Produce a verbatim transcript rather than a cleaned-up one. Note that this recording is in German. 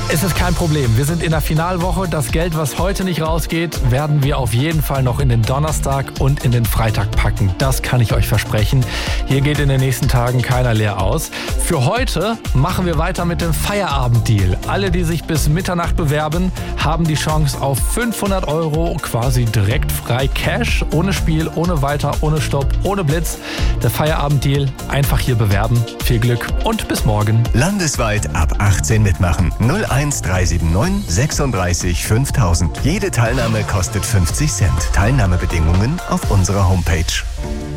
Es ist kein Problem. Wir sind in der Finalwoche. Das Geld, was heute nicht rausgeht, werden wir auf jeden Fall noch in den Donnerstag und in den Freitag packen. Das kann ich euch versprechen. Hier geht in den nächsten Tagen keiner leer aus. Für heute machen wir weiter mit dem Feierabenddeal. Alle, die sich bis Mitternacht bewerben, haben die Chance auf fünfhundert Euro quasi direkt frei Cash. Ohne Spiel, ohne Weiter, ohne Stopp, ohne Blitz. Der Feierabenddeal. Einfach hier bewerben. Viel Glück und bis morgen. Landesweit ab achtzehn mitmachen. null eins drei sieben neun sechsunddreißig fünftausend. Jede Teilnahme kostet fünfzig Cent. Teilnahmebedingungen auf unserer Homepage.